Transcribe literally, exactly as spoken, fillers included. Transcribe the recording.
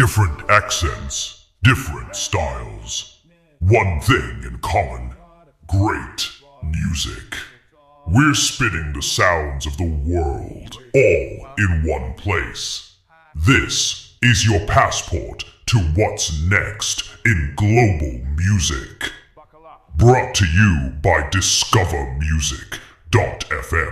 Different accents, different styles. One thing in common, great music. We're spitting the sounds of the world, all in one place. This is your passport to what's next in global music. Brought to you by discover music dot f m.